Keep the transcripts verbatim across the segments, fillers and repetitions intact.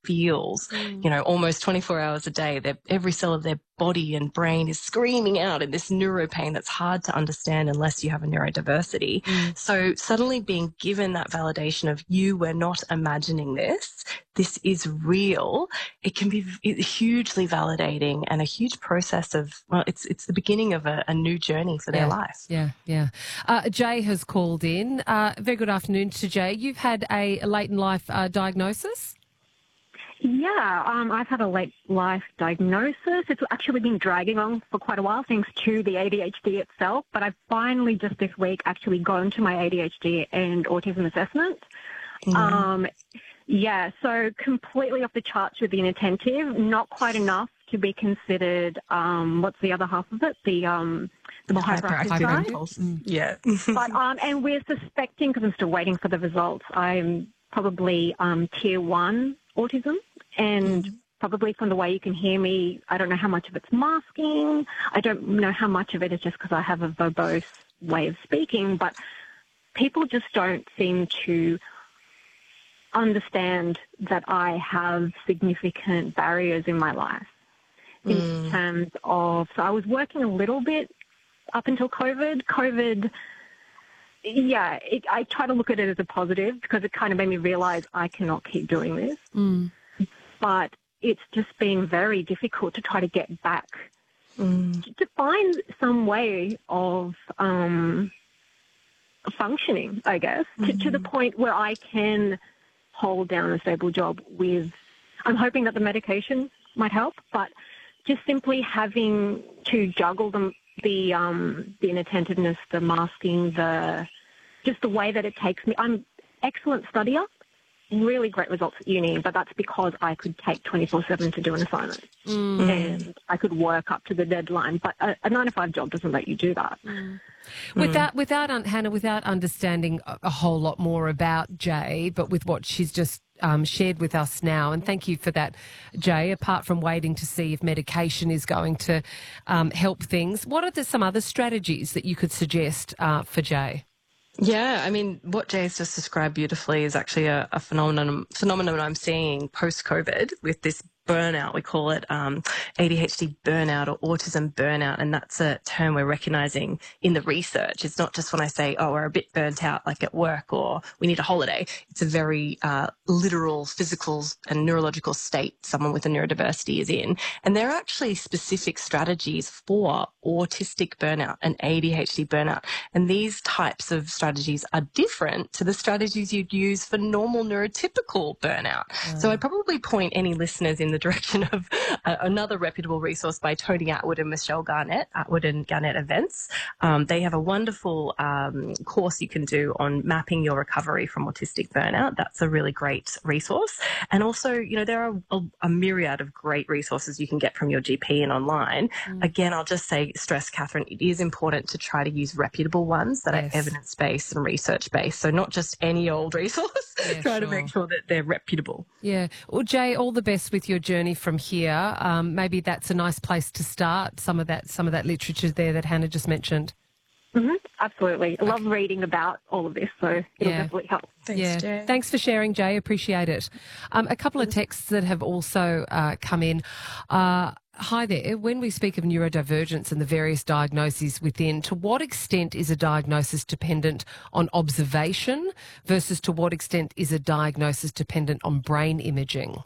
feels, Mm. you know, almost twenty-four hours a day. Their, every cell of their body and brain is screaming out in this neuropain that's hard to understand unless you have a neurodiversity. Mm. So suddenly being given that validation of you were not imagining this, this is real, it can be hugely validating and a huge process of, well, it's it's the beginning of a, a new journey for their Yeah, life. Yeah, yeah. Uh, Jay has called in. Uh, very good afternoon to Jay. You've had a late in life uh, diagnosis? Yeah, um, I've had a late life diagnosis. It's actually been dragging on for quite a while thanks to the A D H D itself, but I've finally just this week actually gone to my A D H D and autism assessment. Mm. Um, yeah, so completely off the charts with the inattentive, not quite enough to be considered, um, what's the other half of it? The, um, the more hyperactive side. Mm. Yeah. But, um, and we're suspecting, because I'm still waiting for the results, I'm probably um, tier one autism. And Mm. probably from the way you can hear me, I don't know how much of it's masking. I don't know how much of it is just because I have a verbose way of speaking. But people just don't seem to understand that I have significant barriers in my life in Mm. terms of, so I was working a little bit up until COVID. COVID, yeah, it, I try to look at it as a positive because it kind of made me realize I cannot keep doing this. Mm. But it's just been very difficult to try to get back, Mm. to, to find some way of um, functioning, I guess, Mm. to, to the point where I can hold down a stable job with, I'm hoping that the medication might help, but just simply having to juggle the, the, um, the inattentiveness, the masking, the, just the way that it takes me. I'm excellent studier, really great results at uni, but that's because I could take twenty-four seven to do an assignment. Mm. And I could work up to the deadline. But a, a nine to five job doesn't let you do that. Mm. Without, without um, Hannah, without understanding a, a whole lot more about Jay, but with what she's just um, shared with us now, and thank you for that, Jay, apart from waiting to see if medication is going to um, help things, what are the, some other strategies that you could suggest uh, for Jay? Yeah, I mean, what Jay has just described beautifully is actually a, a phenomenon phenomenon I'm seeing post-COVID with this burnout. We call it um, A D H D burnout or autism burnout, and that's a term we're recognizing in the research. It's not just when I say, oh, we're a bit burnt out, like at work, or we need a holiday. It's a very uh, literal physical and neurological state someone with a neurodiversity is in. And there are actually specific strategies for autistic burnout and A D H D burnout. And these types of strategies are different to the strategies you'd use for normal neurotypical burnout. Mm. So I'd probably point any listeners in the direction of uh, another reputable resource by Tony Atwood and Michelle Garnett, Atwood and Garnett Events. Um, they have a wonderful um, course you can do on mapping your recovery from autistic burnout. That's a really great resource. And also, you know, there are a, a myriad of great resources you can get from your G P and online. Mm. Again, I'll just say, stress, Catherine, it is important to try to use reputable ones that Yes. are evidence-based and research-based. So not just any old resource. Yeah, try to sure. make sure that they're reputable. Yeah. Well, Jay, all the best with your journey from here. Um, maybe that's a nice place to start. Some of that, some of that literature there that Hannah just mentioned. Mm-hmm, absolutely. I love reading about all of this, so it'll Yeah. definitely help. Thanks, yeah. Jay. Thanks for sharing, Jay. Appreciate it. Um, a couple of texts that have also uh, come in. Uh, Hi there. When we speak of neurodivergence and the various diagnoses within, to what extent is a diagnosis dependent on observation versus to what extent is a diagnosis dependent on brain imaging?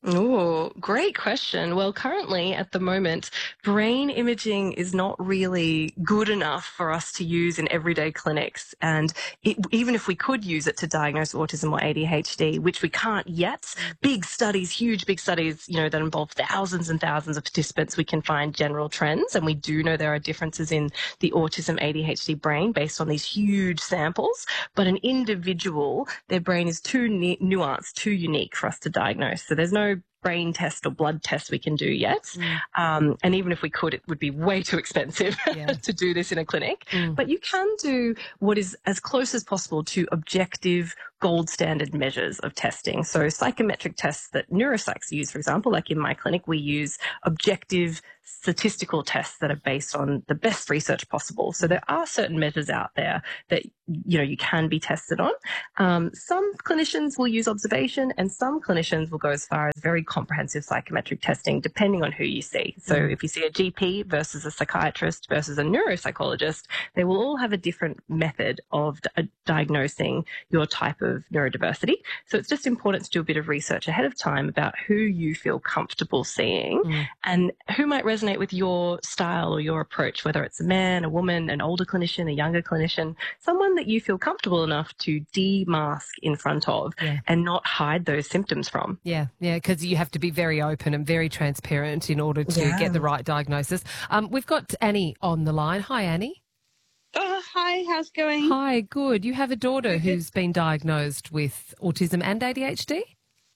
Oh, great question. Well, currently at the moment, brain imaging is not really good enough for us to use in everyday clinics. And it, even if we could use it to diagnose autism or A D H D, which we can't yet, big studies, huge big studies, you know, that involve thousands and thousands of participants, we can find general trends. And we do know there are differences in the autism A D H D brain based on these huge samples. But an individual, their brain is too nu- nuanced, too unique for us to diagnose. So there's no brain test or blood test we can do yet. Mm. Um, and even if we could, it would be way too expensive Yeah. to do this in a clinic. Mm. But you can do what is as close as possible to objective gold standard measures of testing. So psychometric tests that neuropsychs use, for example, like in my clinic, we use objective statistical tests that are based on the best research possible. So there are certain measures out there that, you know, you can be tested on. Um, some clinicians will use observation, and some clinicians will go as far as very comprehensive psychometric testing, depending on who you see. So mm. if you see a G P versus a psychiatrist versus a neuropsychologist, they will all have a different method of d- diagnosing your type of neurodiversity. So it's just important to do a bit of research ahead of time about who you feel comfortable seeing mm. and who might resonate with your style or your approach, whether it's a man, a woman, an older clinician, a younger clinician, someone that you feel comfortable enough to de-mask in front of yeah. and not hide those symptoms from. Yeah, yeah, because you have to be very open and very transparent in order to yeah. get the right diagnosis. Um, we've got Annie on the line. Hi, Annie. Oh, hi, how's it going? Hi, good. You have a daughter who's been diagnosed with autism and A D H D?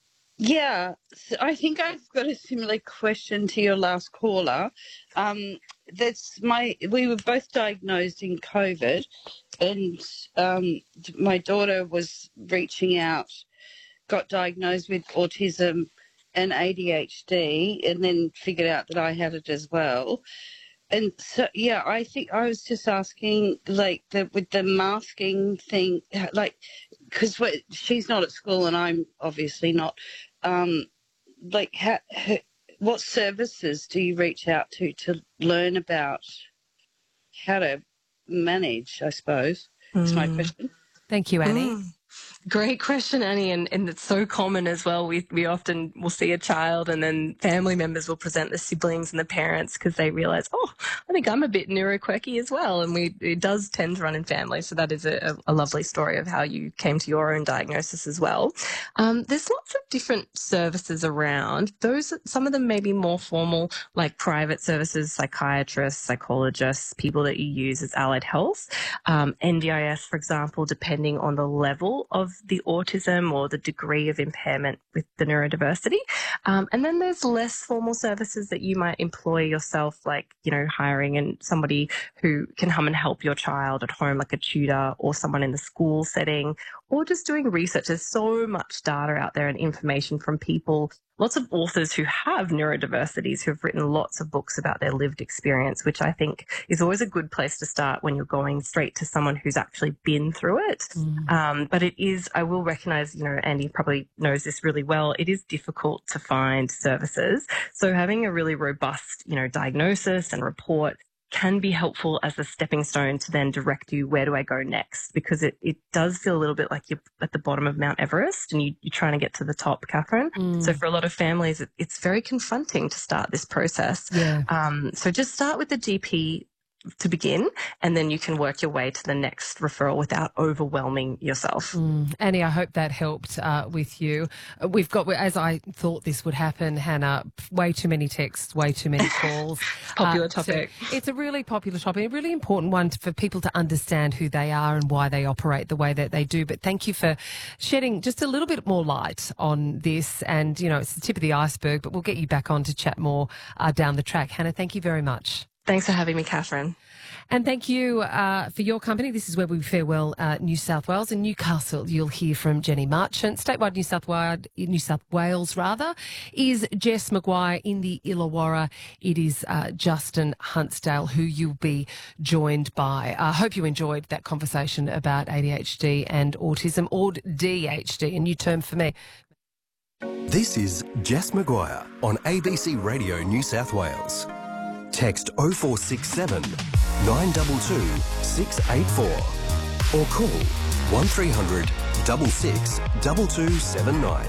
Yeah, so I think I've got a similar question to your last caller. Um, that's my. We were both diagnosed in COVID, and um, my daughter was reaching out, got diagnosed with autism and A D H D, and then figured out that I had it as well. And so, yeah, I think I was just asking, like, the, with the masking thing, like, because she's not at school and I'm obviously not. Um, like, how, how, what services do you reach out to to learn about how to manage, I suppose, mm. is my question. Thank you, Annie. Mm. Great question, Annie, and, and it's so common as well. We we often will see a child and then family members will present the siblings and the parents because they realise, oh, I think I'm a bit neuroquirky as well, and we it does tend to run in families. So that is a, a lovely story of how you came to your own diagnosis as well. Um, there's lots of different services around. Those some of them may be more formal, like private services, psychiatrists, psychologists, people that you use as allied health, um, N D I S, for example, depending on the level of the autism or the degree of impairment with the neurodiversity. Um, and then there's less formal services that you might employ yourself, like, you know, hiring and somebody who can come and help your child at home, like a tutor or someone in the school setting, or just doing research. There's so much data out there and information from people, lots of authors who have neurodiversities who have written lots of books about their lived experience, which I think is always a good place to start when you're going straight to someone who's actually been through it. Mm. Um, but it is, I will recognise, you know, Andy probably knows this really well, it is difficult to find services. So having a really robust, you know, diagnosis and report can be helpful as a stepping stone to then direct you, where do I go next? Because it, it does feel a little bit like you're at the bottom of Mount Everest and you, you're trying to get to the top, Catherine. Mm. So for a lot of families, it, it's very confronting to start this process. Yeah. Um, so just start with the G P to begin, and then you can work your way to the next referral without overwhelming yourself. Mm. Annie, I hope that helped uh, with you. We've got, as I thought this would happen, Hannah, way too many texts, way too many calls. Popular uh, topic. So it's a really popular topic, a really important one for people to understand who they are and why they operate the way that they do. But thank you for shedding just a little bit more light on this. And, you know, it's the tip of the iceberg, but we'll get you back on to chat more uh, down the track. Hannah, thank you very much. Thanks for having me, Catherine. And thank you uh, for your company. This is where we farewell uh, New South Wales. In Newcastle, you'll hear from Jenny Marchant. Statewide New South Wales, New South Wales rather, is Jess Maguire. In the Illawarra, it is uh, Justin Huntsdale, who you'll be joined by. I uh, hope you enjoyed that conversation about A D H D and autism, or D H D, a new term for me. This is Jess Maguire on A B C Radio New South Wales. Text oh four six seven, nine two two, six eight four or call one three hundred, six six, two two seven nine.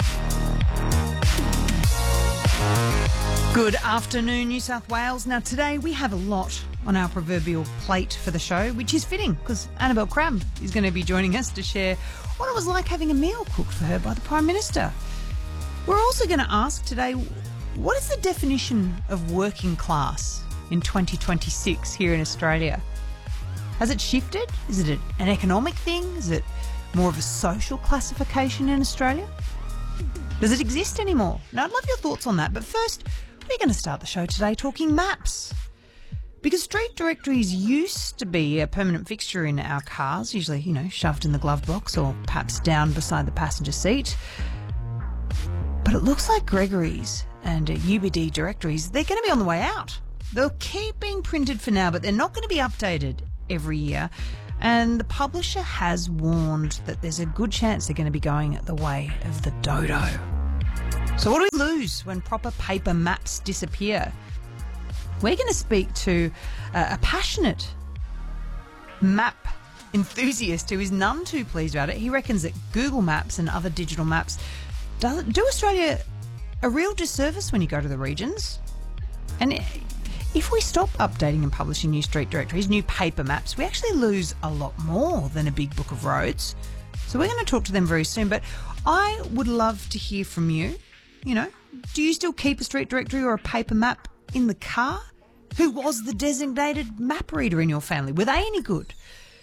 Good afternoon, New South Wales. Now, today we have a lot on our proverbial plate for the show, which is fitting because Annabelle Crabb is going to be joining us to share what it was like having a meal cooked for her by the Prime Minister. We're also going to ask today, what is the definition of working class in twenty twenty-six here in Australia? Has it shifted? Is it an economic thing? Is it more of a social classification in Australia? Does it exist anymore? Now, I'd love your thoughts on that. But first, we're going to start the show today talking maps. Because street directories used to be a permanent fixture in our cars, usually, you know, shoved in the glove box or perhaps down beside the passenger seat. But it looks like Gregory's and uh, U B D directories, they're going to be on the way out. They'll keep being printed for now, but they're not going to be updated every year. And the publisher has warned that there's a good chance they're going to be going the way of the dodo. So what do we lose when proper paper maps disappear? We're going to speak to uh, a passionate map enthusiast who is none too pleased about it. He reckons that Google Maps and other digital maps do, do Australia a real disservice when you go to the regions. And if we stop updating and publishing new street directories, new paper maps, we actually lose a lot more than a big book of roads. So we're going to talk to them very soon. But I would love to hear from you. You know, do you still keep a street directory or a paper map in the car? Who was the designated map reader in your family? Were they any good?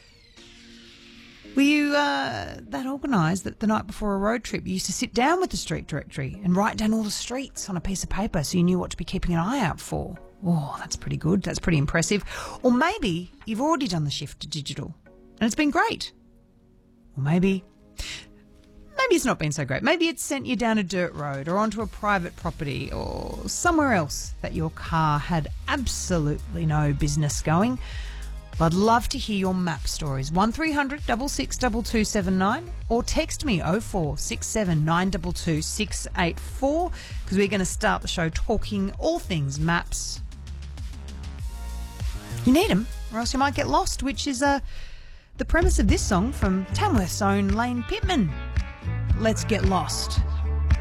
Were you uh, that organised that the night before a road trip you used to sit down with the street directory and write down all the streets on a piece of paper so you knew what to be keeping an eye out for? Oh, that's pretty good. That's pretty impressive. Or maybe you've already done the shift to digital and it's been great. Or maybe... Maybe it's not been so great. Maybe it's sent you down a dirt road or onto a private property or somewhere else that your car had absolutely no business going. I'd love to hear your map stories. one three hundred six six two two seven nine or text me oh four six seven nine two two six eight four because we're going to start the show talking all things maps. You need them or else you might get lost, which is uh, the premise of this song from Tamworth's own Lane Pittman. Let's get lost.